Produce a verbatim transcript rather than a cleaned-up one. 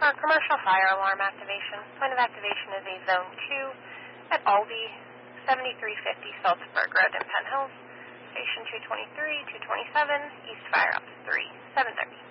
For commercial fire alarm activation, point of activation is a Zone two at Aldi, seventy-three fifty Salzburg Road in Penn Hills, Station two twenty-three, two twenty-seven, East Fire Ops three, seven thirty.